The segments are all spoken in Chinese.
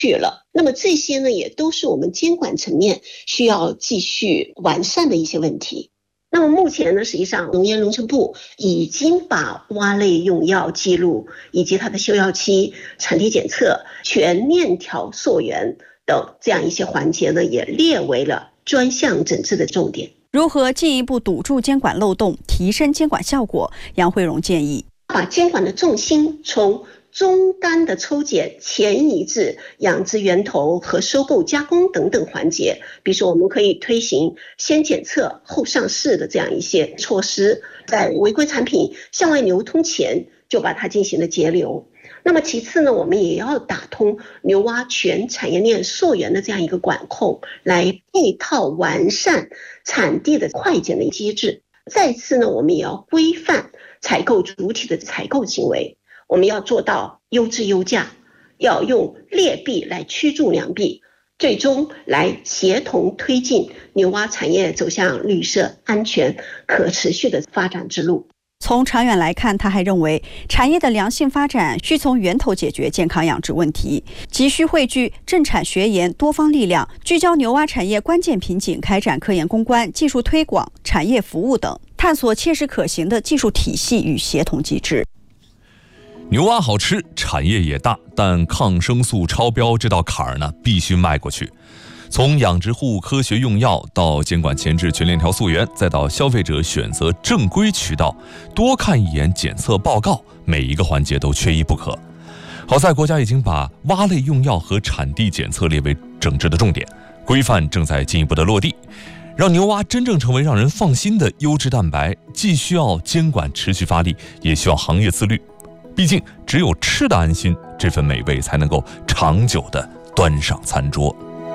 去了。那么这些呢，也都是我们监管层面需要继续完善的一些问题。那么目前呢，实际上农业农村部已经把蛙类用药记录以及它的休药期、产地检测、全链条溯源等这样一些环节呢，也列为了专项整治的重点。 如何进一步堵住监管漏洞，提升监管效果？杨慧荣建议， 把监管的重心从终端的抽检前移至养殖源头和收购加工等等环节。比如说我们可以推行先检测后上市的这样一些措施，在违规产品向外流通前就把它进行了截留。那么其次呢，我们也要打通牛蛙全产业链溯源的这样一个管控，来配套完善产地的快检的机制。再次呢，我们也要规范采购主体的采购行为，我们要做到优质优价，要用劣币来驱逐良币，最终来协同推进牛蛙产业走向绿色、安全、可持续的发展之路。 从长远来看，他还认为产业的良性发展需从源头解决健康养殖问题，急需汇聚政产学研多方力量，聚焦牛蛙产业关键瓶颈，开展科研攻关、技术推广、产业服务等，探索切实可行的技术体系与协同机制。 牛蛙好吃，产业也大，但抗生素超标这道坎儿呢，必须迈过去。从养殖户科学用药到监管前置全链条溯源，再到消费者选择正规渠道，多看一眼检测报告，每一个环节都缺一不可。好在国家已经把蛙类用药和产地检测列为整治的重点，规范正在进一步的落地，让牛蛙真正成为让人放心的优质蛋白，既需要监管持续发力，也需要行业自律。毕竟只有吃得安心，这份美味才能够长久地端上餐桌。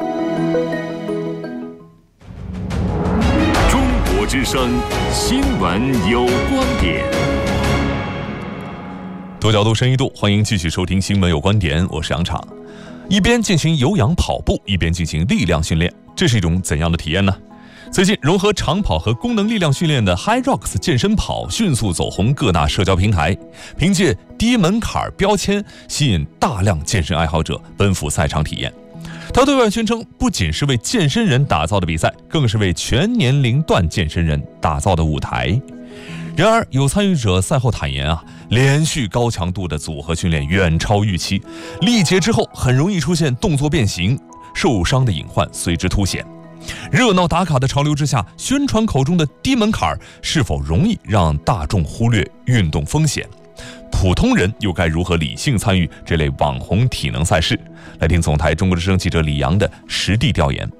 中国之声新闻有观点， 多角度深一度，欢迎继续收听新闻有观点，我是杨昶。一边进行有氧跑步，一边进行力量训练，这是一种怎样的体验呢？最近融合长跑和功能力量训练的 HYROX 健身跑迅速走红各大社交平台，凭借低门槛标签吸引大量健身爱好者奔赴赛场体验。他对外宣称，不仅是为健身人打造的比赛，更是为全年龄段健身人打造的舞台。然而有参与者赛后坦言连续高强度的组合训练远超预期，力竭之后很容易出现动作变形，受伤的隐患随之凸显。热闹打卡的潮流之下，宣传口中的低门槛是否容易让大众忽略运动风险？普通人又该如何理性参与这类网红体能赛事？来听总台中国之声记者李阳的实地调研。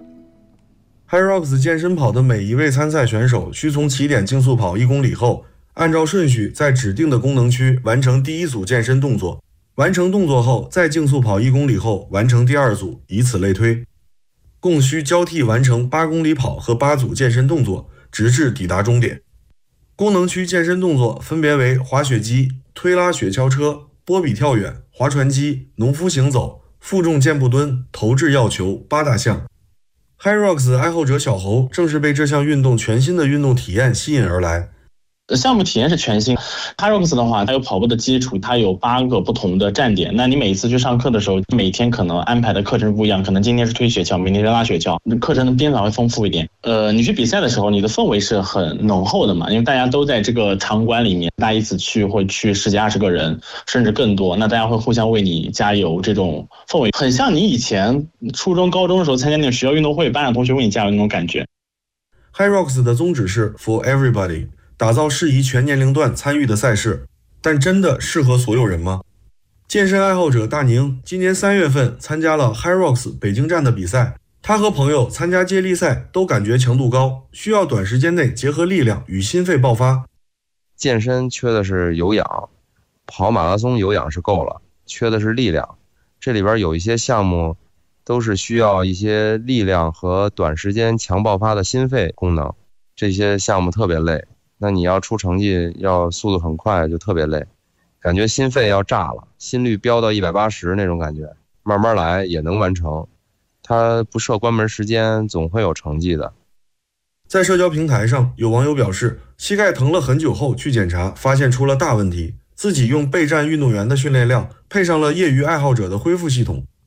HYROX 健身跑的每一位参赛选手需从起点竞速跑1公里后，按照顺序在指定的功能区完成第一组健身动作，完成动作后再竞速跑1公里后完成第二组，以此类推。共需交替完成8公里跑和8组健身动作，直至抵达终点。功能区健身动作分别为滑雪机、推拉雪橇车、波比跳远、划船机、农夫行走、负重健步蹲、投掷药球8大项。HYROX 爱好者小侯正是被这项运动全新的运动体验吸引而来。 项目体验是全新。HYROX 的话，它有跑步的基础，它有8个不同的站点。那你每一次去上课的时候，每天可能安排的课程不一样，可能今天是推雪橇，明天是拉雪橇，课程的编法会丰富一点。你去比赛的时候，你的氛围是很浓厚的嘛，因为大家都在这个场馆里面，大家一起去会去10几20个人，甚至更多。那大家会互相为你加油，这种氛围很像你以前初中、高中的时候参加那种学校运动会，班上同学为你加油那种感觉。 HYROX 的宗旨是 For Everybody，打造适宜全年龄段参与的赛事，但真的适合所有人吗？健身爱好者大宁今年3月份参加了 HYROX 北京站的比赛，他和朋友参加接力赛都感觉强度高，需要短时间内结合力量与心肺爆发。 健身缺的是有氧，跑马拉松有氧是够了，缺的是力量。这里边有一些项目都是需要一些力量和短时间强爆发的心肺功能，这些项目特别累。那你要出成绩要速度很快，就特别累，感觉心肺要炸了，心率飙到180那种感觉，慢慢来也能完成。它不设关门时间，总会有成绩的。 在社交平台上，有网友表示，膝盖疼了很久后去检查，发现出了大问题，自己用备战运动员的训练量，配上了业余爱好者的恢复系统，